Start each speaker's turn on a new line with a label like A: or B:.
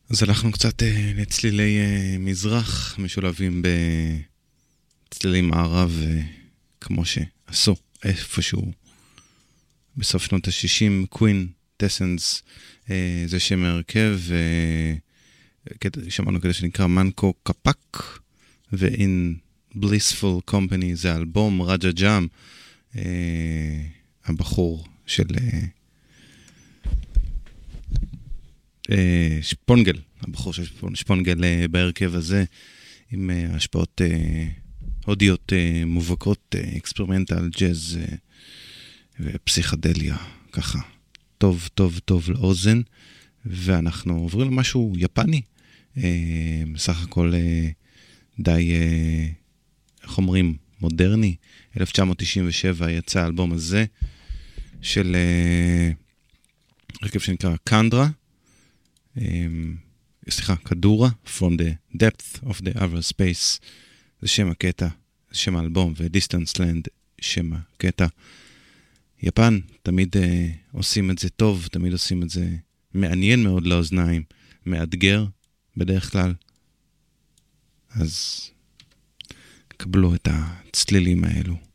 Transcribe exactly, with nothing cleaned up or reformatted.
A: אז הלכנו קצת אה, לצלילי אה, מזרח, משולבים בצלילי מערב, אה, כמו שעשו איפשהו בסוף שנות ה-שישים, קווין, טסנס, אה, זה שם הרכב, אה, שמענו כזה שנקרא מנקו קפק, ו-In Blissful Company זה אלבום, רג'ה ג'אם, אה, הבחור של אה, אה, שפונגל, הבחור של שפונגל אה, בהרכב הזה, עם אה, השפעות אה, הודיות אה, מובהקות, אה, אקספרימנטל, ג'אז אה, ופסיכדליה, ככה, טוב, טוב, טוב לאוזן, ואנחנו עוברים למשהו יפני, אה, בסך הכל אה, די, אה, איך אומרים, מודרני. אלף תשע מאות תשעים ושבע יצא האלבום הזה, של אה, הרכב שנקרא קנדרה, אה, סליחה, קדורה, From the Depth of the Other Space, זה שם הקטע, זה שם האלבום, ו-Distance Land, שם הקטע. יפן, תמיד אה, עושים את זה טוב, תמיד עושים את זה מעניין מאוד לאוזניים, מאתגר בדרך כלל. אז קבלו את הצלילים האלו.